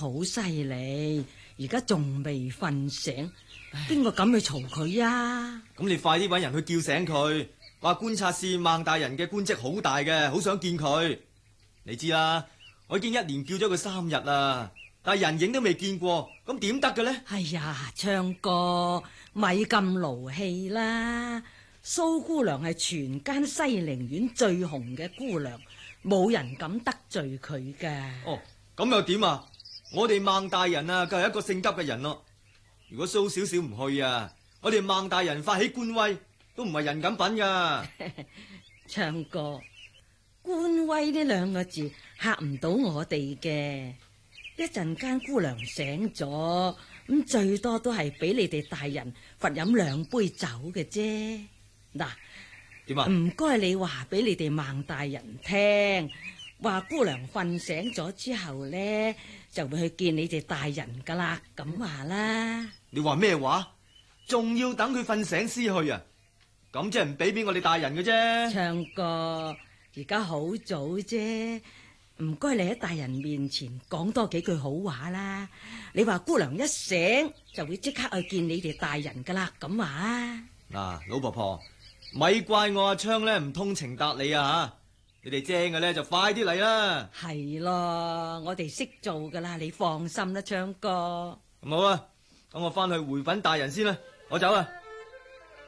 好犀利，而家仲未瞓醒，邊個敢去嘈佢啊？ 咁你快啲搵人去叫醒佢，話觀察使孟大人嘅官職好大嘅，好想見佢。你知啦，我已經一連叫咗佢3日啦，但係人影都未見過，咁點得嘅呢？ 哎呀，昌哥咪咁勞氣啦！蘇姑娘係全間西陵院最紅嘅姑娘，冇人敢得罪佢噶。 哦，咁又點啊？我哋孟大人啊，佢係一個性急嘅人咯。如果蘇少少唔去啊，我哋孟大人發起官威都唔係人咁品噶。 昌哥，官威呢2個字嚇唔到我哋嘅。一陣間姑娘醒咗，咁最多都係俾你哋大人罰飲2杯酒嘅啫。嗱， 點啊？ 唔該你話俾你哋孟大人聽，話姑娘瞓醒咗之後呢，就會去見你哋大人噶啦，咁話啦。 你話咩話？仲要等佢瞓醒先去啊？咁即係唔俾我哋大人嘅啫。 昌哥，而家好早啫，唔該你喺大人面前講多幾句好話啦。你話姑娘一醒就會即刻去見你哋大人噶啦，咁話啊？ 嗱，老婆婆，咪怪我阿昌咧唔通情達理啊吓！你哋精嘅咧就快啲嚟啦。 係咯，我哋識做噶啦，你放心啦，昌哥。 咁好啊，等我翻去回稟大人先啦，我走啊。